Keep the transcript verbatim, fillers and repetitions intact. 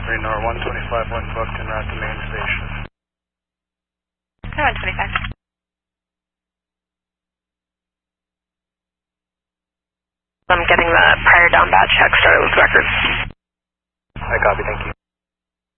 Raynor one twenty-five, one Buckton, route to main station. one twenty-five. I'm getting the prior down batch check started with records. I copy, thank you.